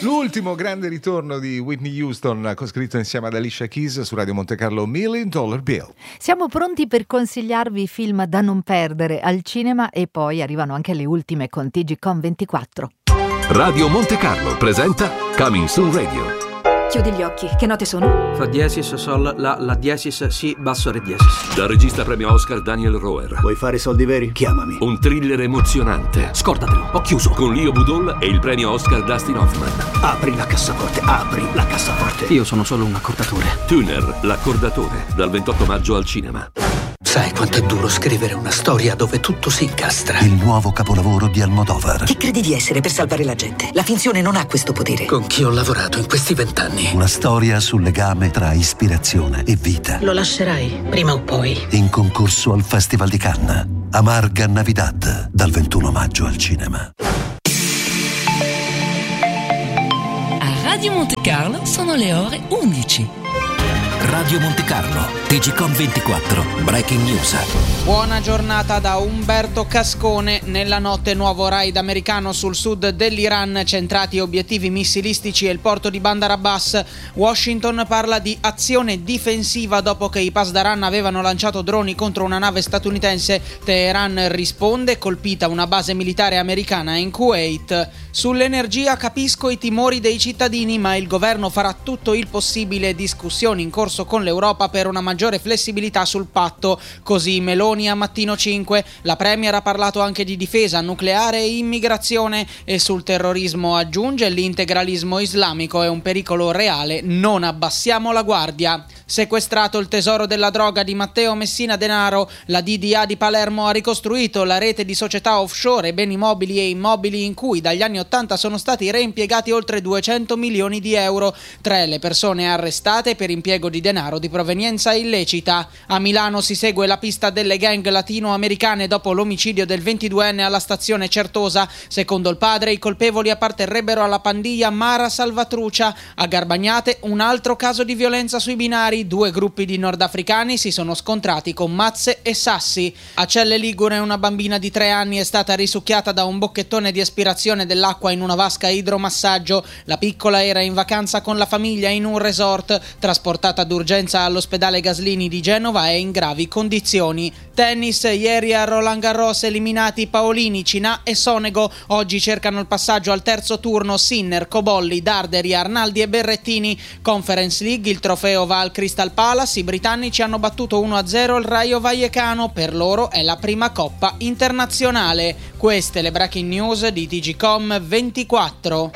L'ultimo grande ritorno di Whitney Houston, scritto insieme ad Alicia Keys su Radio Monte Carlo, $1 Million Bill. Siamo pronti per consigliarvi film da non perdere al cinema e poi arrivano anche le ultime con TGcom 24. Radio Monte Carlo presenta Coming Soon Radio. Chiudi gli occhi, che note sono? Fa diesis, sol, la diesis, si, basso, re diesis. Dal regista premio Oscar Daniel Roher. Vuoi fare soldi veri? Chiamami. Un thriller emozionante. Scordatelo, ho chiuso. Con Leo Budol e il premio Oscar Dustin Hoffman. Apri la cassaforte, apri la cassaforte. Io sono solo un accordatore. Tuner, l'accordatore, dal 28 maggio al cinema. Sai quanto è duro scrivere una storia dove tutto si incastra? Il nuovo capolavoro di Almodovar. Chi credi di essere per salvare la gente? La finzione non ha questo potere. Con chi ho lavorato in questi 20 anni? Una storia sul legame tra ispirazione e vita. Lo lascerai, prima o poi. In concorso al Festival di Cannes. Amarga Navidad, dal 21 maggio al cinema. A Radio Monte Carlo sono le ore 11. Radio Monte Carlo, TGcom 24, Breaking News. Buona giornata da Umberto Cascone. Nella notte nuovo raid americano sul sud dell'Iran, centrati obiettivi missilistici e il porto di Bandar Abbas. Washington parla di azione difensiva dopo che i Pasdaran avevano lanciato droni contro una nave statunitense. Teheran risponde, colpita una base militare americana in Kuwait. Sull'energia capisco i timori dei cittadini, ma il governo farà tutto il possibile. Discussioni in corso con l'Europa per una maggiore flessibilità sul patto. Così Meloni a Mattino 5. La Premier ha parlato anche di difesa nucleare e immigrazione, e sul terrorismo aggiunge: l'integralismo islamico è un pericolo reale, non abbassiamo la guardia. Sequestrato il tesoro della droga di Matteo Messina Denaro, la DDA di Palermo ha ricostruito la rete di società offshore, beni mobili e immobili in cui dagli anni 80 sono stati reimpiegati oltre 200 milioni di euro. 3 le persone arrestate per impiego di denaro di provenienza illecita. A Milano si segue la pista delle gang latinoamericane dopo l'omicidio del 22enne alla stazione Certosa. Secondo il padre, i colpevoli apparterrebbero alla pandiglia Mara Salvatrucia. A Garbagnate un altro caso di violenza sui binari. 2 gruppi di nordafricani si sono scontrati con mazze e sassi. A Celle Ligure una bambina di 3 anni è stata risucchiata da un bocchettone di aspirazione dell'acqua in una vasca idromassaggio. La piccola era in vacanza con la famiglia in un resort. Trasportata d'urgenza all'ospedale Gaslini di Genova, è in gravi condizioni. Tennis, ieri a Roland Garros eliminati Paolini, Cinà e Sonego. Oggi cercano il passaggio al terzo turno Sinner, Cobolli, Darderi, Arnaldi e Berrettini. Conference League, il trofeo va al Crystal Palace. I britannici hanno battuto 1-0 il Rayo Vallecano. Per loro è la prima coppa internazionale. Queste le breaking news di TGcom 24.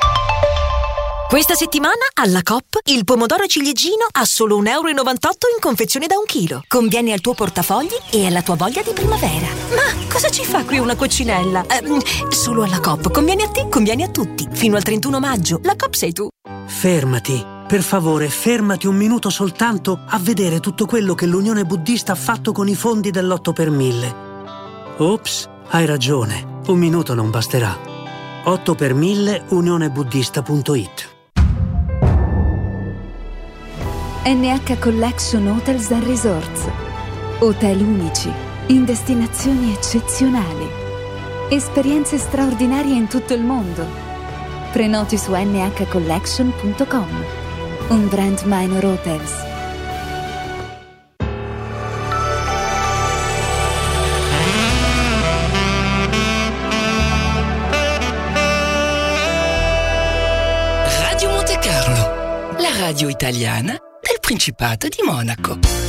Questa settimana alla Coop il pomodoro ciliegino a solo €1,98 in confezione da 1 chilo. Conviene al tuo portafogli e alla tua voglia di primavera. Ma cosa ci fa qui una coccinella? Solo alla Coop. Conviene a te, conviene a tutti. Fino al 31 maggio. La Coop sei tu. Fermati. Per favore, fermati un minuto soltanto a vedere tutto quello che l'Unione Buddista ha fatto con i fondi dell'8 per 1000. Ops, hai ragione. Un minuto non basterà. 8 per 1000 unionebuddista.it. NH Collection Hotels and Resorts. Hotel unici, in destinazioni eccezionali. Esperienze straordinarie in tutto il mondo. Prenoti su nhcollection.com. Un brand Minor Hotels. Radio Monte Carlo, la radio italiana del Principato di Monaco.